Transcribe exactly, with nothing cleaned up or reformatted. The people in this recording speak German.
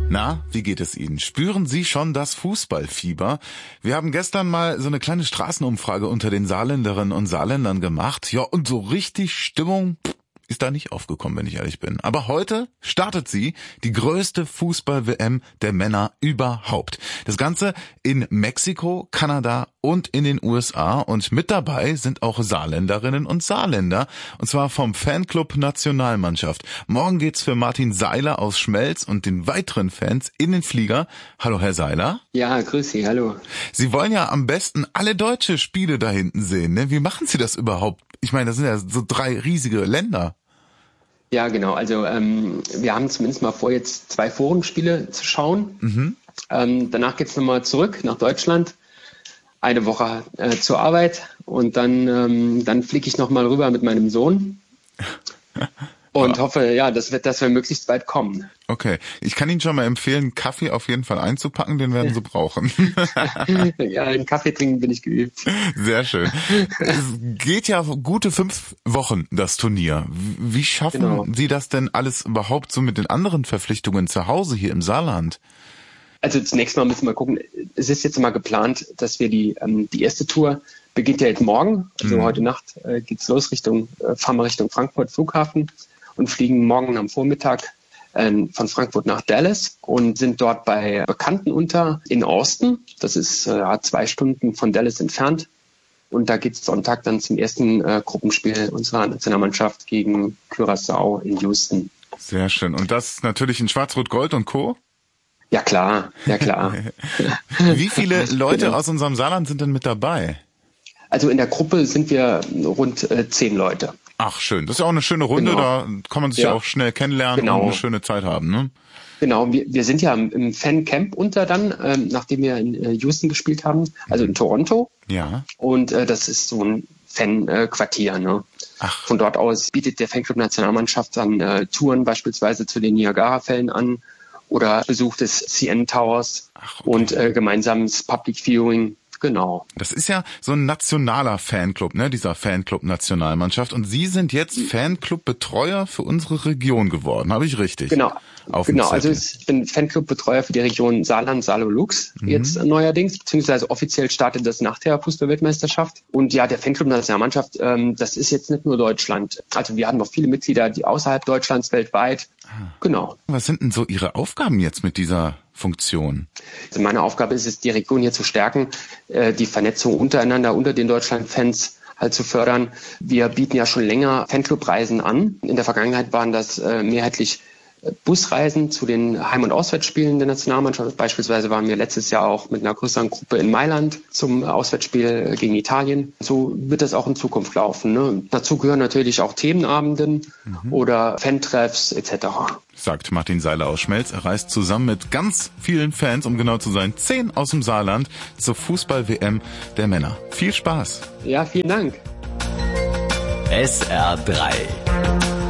Na, wie geht es Ihnen? Spüren Sie schon das Fußballfieber? Wir haben gestern mal so eine kleine Straßenumfrage unter den Saarländerinnen und Saarländern gemacht. Ja, und so richtig Stimmung ist da nicht aufgekommen, wenn ich ehrlich bin. Aber heute startet sie, die größte Fußball-W M der Männer überhaupt. Das Ganze in Mexiko, Kanada und in den U S A. Und mit dabei sind auch Saarländerinnen und Saarländer. Und zwar vom Fanclub Nationalmannschaft. Morgen geht's für Martin Seiler aus Schmelz und den weiteren Fans in den Flieger. Hallo, Herr Seiler. Ja, grüß Sie, hallo. Sie wollen ja am besten alle deutsche Spiele da hinten sehen, ne? Wie machen Sie das überhaupt? Ich meine, das sind ja so drei riesige Länder. Ja, genau. Also ähm, wir haben zumindest mal vor, jetzt zwei Forumspiele zu schauen. Mhm. Ähm, danach geht's nochmal zurück nach Deutschland, eine Woche äh, zur Arbeit und dann, ähm, dann fliege ich nochmal rüber mit meinem Sohn und hoffe, ja, dass wir, dass wir möglichst weit kommen. Okay, ich kann Ihnen schon mal empfehlen, Kaffee auf jeden Fall einzupacken, den werden Sie brauchen. Ja, einen Kaffee trinken bin ich geübt. Sehr schön. Es geht ja gute fünf Wochen, das Turnier. Wie schaffen genau. Sie das denn alles überhaupt so mit den anderen Verpflichtungen zu Hause hier im Saarland? Also zunächst mal müssen wir gucken, es ist jetzt mal geplant, dass wir die, ähm, die erste Tour beginnt ja jetzt morgen, also mhm. heute Nacht äh, geht's los Richtung, äh, fahren wir Richtung Frankfurt Flughafen und fliegen morgen am Vormittag von Frankfurt nach Dallas und sind dort bei Bekannten unter in Austin. Das ist äh, zwei Stunden von Dallas entfernt. Und da geht es Sonntag dann zum ersten äh, Gruppenspiel unserer Nationalmannschaft gegen Curaçao in Houston. Sehr schön. Und das natürlich in Schwarz-Rot-Gold und Co.? Ja klar, ja klar. Wie viele Leute genau. aus unserem Saarland sind denn mit dabei? Also in der Gruppe sind wir rund äh, zehn Leute. Ach schön, das ist ja auch eine schöne Runde, genau. Da kann man sich ja auch schnell kennenlernen genau. und eine schöne Zeit haben, ne? Genau, wir, wir sind ja im, im Fancamp unter dann, ähm, nachdem wir in äh, Houston gespielt haben, also in Toronto. Ja. Und äh, das ist so ein Fan-Quartier, äh, ne? Ach. Von dort aus bietet der Fanclub Nationalmannschaft dann äh, Touren beispielsweise zu den Niagara-Fällen an oder Besuch des C N Towers Ach, okay. und äh, gemeinsames Public Viewing. Genau. Das ist ja so ein nationaler Fanclub, ne, dieser Fanclub Nationalmannschaft. Und Sie sind jetzt Fanclub-Betreuer für unsere Region geworden, habe ich richtig? Genau. Genau, also ich bin Fanclub-Betreuer für die Region Saarland, Saarlux mhm. jetzt neuerdings, beziehungsweise offiziell startet das nach der Fußball-Weltmeisterschaft. Und ja, der Fanclub Nationalmannschaft, ähm, das ist jetzt nicht nur Deutschland. Also wir haben noch viele Mitglieder, die außerhalb Deutschlands, weltweit. Ah. Genau. Was sind denn so Ihre Aufgaben jetzt mit dieser Funktion? Also meine Aufgabe ist es, die Region hier zu stärken, äh, die Vernetzung untereinander, unter den Deutschland-Fans halt zu fördern. Wir bieten ja schon länger Fanclub-Reisen an. In der Vergangenheit waren das äh, mehrheitlich Busreisen zu den Heim- und Auswärtsspielen der Nationalmannschaft. Beispielsweise waren wir letztes Jahr auch mit einer größeren Gruppe in Mailand zum Auswärtsspiel gegen Italien. So wird das auch in Zukunft laufen, ne? Dazu gehören natürlich auch Themenabenden mhm. oder Fantreffs et cetera. Sagt Martin Seiler aus Schmelz. Er reist zusammen mit ganz vielen Fans, um genau zu sein, zehn aus dem Saarland, zur Fußball-W M der Männer. Viel Spaß. Ja, vielen Dank. S R drei